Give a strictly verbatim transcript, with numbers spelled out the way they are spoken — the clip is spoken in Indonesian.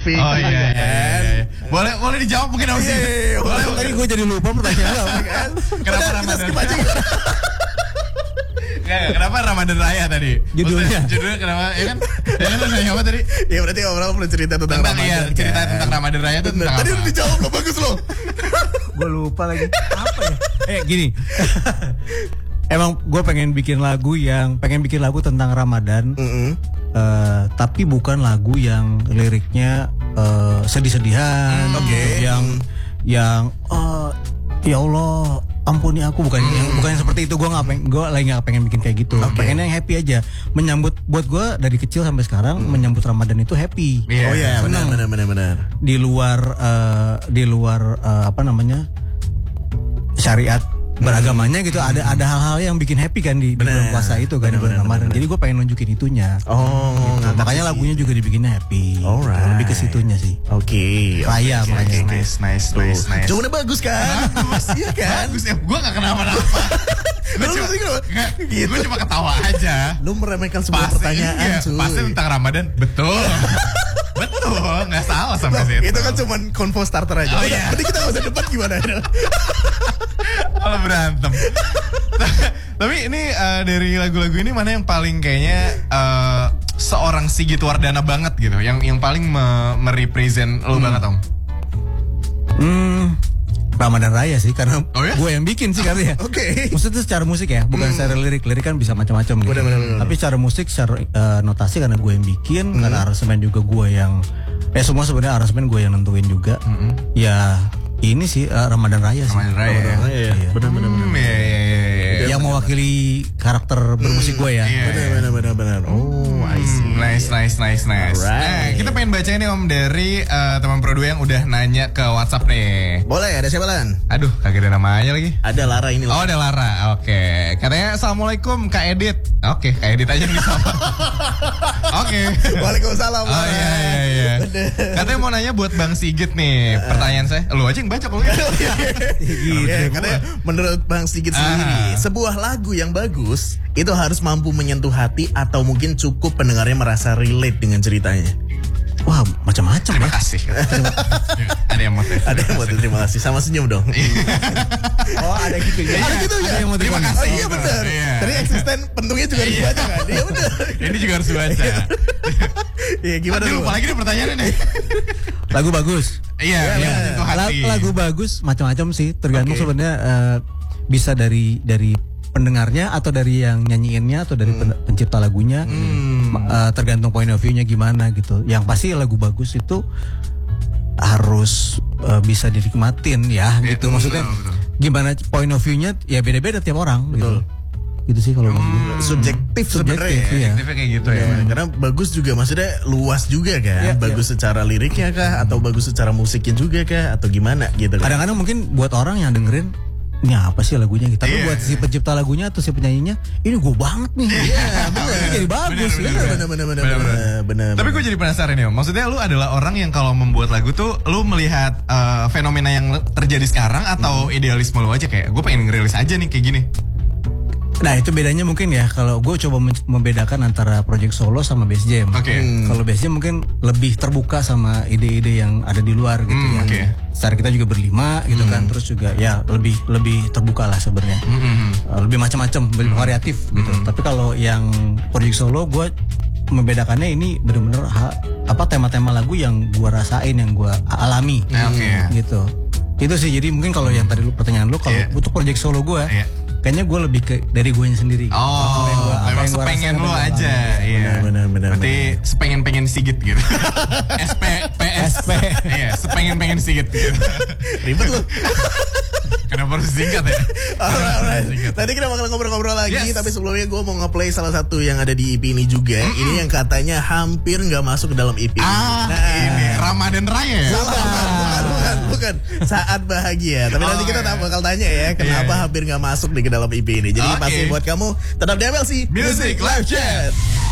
spesifik. Oh iya, iya, iya, iya. Boleh boleh dijawab mungkin Om sih. Boleh, tadi gue jadi lupa pertanyaan apa kan. Kenapa Ramadan? Enggak, kenapa Ramadan Raya tadi? Judulnya. Maksudnya, judulnya kenapa? Ya kan? Ya kan nanya apa tadi? Ya berarti orang perlu cerita tentang, Tentang Ramadan. iya, cerita kan? tentang Ramadan Raya itu tentang Tadi apa? udah dijawab loh, bagus loh. Gue lupa lagi. Apa ya? Eh gini. Emang gue pengen bikin lagu yang pengen bikin lagu tentang Ramadan, Mm-hmm. uh, tapi bukan lagu yang liriknya uh, sedih-sedihan, Mm, gitu, okay. yang yang uh, ya Allah ampuni aku, bukan Mm. yang bukan yang seperti itu. Gue nggak pengen, gue lagi nggak pengen bikin kayak gitu. Okay. Pengen yang happy aja. Menyambut buat gue dari kecil sampai sekarang Mm. menyambut Ramadan itu happy. Iya. Oh iya, benar Seneng. benar benar benar. Di luar uh, di luar uh, apa namanya syariat beragamanya gitu, ada ada hal-hal yang bikin happy kan di, di bulan puasa itu kan, di bulan Ramadan. Jadi gue pengen nunjukin itunya. Oh, Gitu. Makanya lagunya juga dibikinnya happy. Alright. Lebih ke situnya sih. Oke. Raya oke, makanya. oke, oke. Nice, nice, nice, nice. Jawabannya bagus kan? Bagus, iya kan? Bagus ya, gue gak kenapa-napa. Gue Lu cuma, sih kenapa? nggak, Gitu. gue cuma ketawa aja. Lu meremehkan sebuah Pasti, pertanyaan, iya, cuy. pasti tentang Ramadan, betul. Betul, gak salah sampai Loh, situ. itu kan cuma konvo starter aja. Oh, Udah, iya. berarti kita gak usah debat gimana? Malah berantem. Tapi ini uh, dari lagu-lagu ini mana yang paling kayaknya uh, seorang Sigit Wardana banget gitu, yang yang paling me- merepresent lo Hmm. banget Om? Hmm, Ramadan Raya sih, karena Oh ya? gue yang bikin sih karena ya. Oke. Maksudnya itu secara musik ya, bukan secara lirik. Lirik kan bisa macam-macam gitu. Benar, benar, benar. Tapi secara musik, secara uh, notasi karena gue yang bikin, karena aransemen juga gue yang, eh semua sebenarnya aransemen gue yang nentuin juga. Ya ini sih uh, Ramadan Raya sih. Ramadan Raya. Ramadan Raya, ya. Iya. Benar benar benar. Hmm, iya, iya, iya, iya. Yang mewakili karakter bermusik gue ya. Iya. Benar benar benar benar. Oh, I see. Hmm, nice, nice, nice, nice. Alright. Nah, kita pengen baca ini Om dari uh, teman Pro dua yang udah nanya ke WhatsApp nih. Boleh, ada siapa Lan? Aduh, kagak ada namanya lagi. Ada Lara ini. Oh, ada Lara. Oke. Katanya Assalamualaikum Kak Edit. Oke, Kak Edit aja nih sama. Oke. Waalaikumsalam. Oh Lara. iya iya iya. Katanya mau nanya buat Bang Sigit nih. Pertanyaan saya. Lu aja yang baca kalau gitu. Iya, katanya menurut Bang Sigit sendiri, Ah. sebuah lagu yang bagus itu harus mampu menyentuh hati atau mungkin cukup pendengarnya merasa relate dengan ceritanya. Wah, macam-macam Terima ya. kasih. Ada yang mau Ada yang mau terima kasih, sama senyum dong. Oh, ada gitu ya. Ada gitu ya. Ada yang mau Terima terima kasih. Oh iya benar. Iya. Tadi eksisten pentungnya juga harus Iya. dibaca kan? Iya benar. Ini juga harus dibaca. Iya gimana Aduh, tuh? lupa lagi nih pertanyaannya nih. Lagu bagus. Iya, iya, itu La- hati. lagu bagus macam-macam sih, tergantung Oke. sebenarnya uh, bisa dari dari pendengarnya atau dari yang nyanyiinnya atau dari pen- pencipta lagunya. Ma- uh, tergantung point of view-nya gimana gitu. Yang pasti lagu bagus itu harus uh, bisa dinikmatin ya gitu. Itu, Maksudnya betul, betul. gimana point of view-nya ya beda-beda tiap orang gitu. Gitu sih kalau bagi gue. Subjektif sebenarnya ya. Iya. Aktifnya kayak gitu ya. Ya, karena bagus juga maksudnya luas juga kan. Iya, bagus secara liriknya kah atau bagus secara musiknya juga kah atau gimana gitu kan. Kadang-kadang mungkin buat orang yang dengerin ini apa sih lagunya gitu. Tapi Iya. buat si pencipta lagunya atau si penyanyinya ini gue banget nih. Iya, benar. Ini jadi bagus. Bener, Bener, Benar benar benar Bener, benar benar. Tapi gue jadi penasaran ya, maksudnya lu adalah orang yang kalau membuat lagu tuh lu melihat eh, fenomena yang terjadi sekarang atau idealisme lu aja kayak gue pengen ngerilis aja nih kayak gini. Nah itu bedanya mungkin ya kalau gue coba men- membedakan antara project solo sama bass jam. Oke. Hmm. Kalau bass jam mungkin lebih terbuka sama ide-ide yang ada di luar gitu Hmm, ya. oke. Secara kita juga berlima gitu kan, terus juga ya lebih lebih terbuka lah sebenarnya. Uh, lebih macam-macam, lebih variatif gitu. Tapi kalau yang project solo gue membedakannya ini bener-bener ha- apa tema-tema lagu yang gue rasain, yang gue alami. Nah, oke. Gitu. Itu sih, jadi mungkin kalau yang tadi lu pertanyaan lu kalau Iya. untuk project solo gue, Iya. kayaknya gue lebih ke dari gue sendiri. Oh, Apa yang gua- apa memang yang gua sepengen rasain, lu apa yang gua aja, alami. iya. Benar, benar, Berarti benar. sepengen-pengen Sigit gitu. S P P S S P. Iya, sepengen-pengen Sigit gitu. Ribet lu. Kenapa harus singkat ya? Alright, alright. Singkat. Nanti kita bakal ngobrol-ngobrol lagi. Yes. Tapi sebelumnya gue mau nge-play salah satu yang ada di E P ini juga. Ini yang katanya hampir nggak masuk ke dalam E P. Ah, ini Ramadan Raya ya? Salah, bukan, bukan, bukan, bukan. Saat bahagia. Tapi Oh, nanti kita iya. bakal tanya ya, kenapa Iya. hampir nggak masuk di ke dalam E P ini. Jadi Oke. pasti buat kamu tetap di M L C Music Live Chat.